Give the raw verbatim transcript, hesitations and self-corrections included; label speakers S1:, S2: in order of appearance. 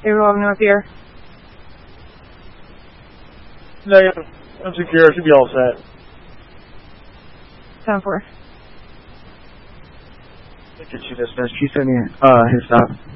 S1: Payroll North here.
S2: Negative. I'm secure. Should be all set.
S1: ten four.
S3: Get you dispatch. Can you send me uh, his stop?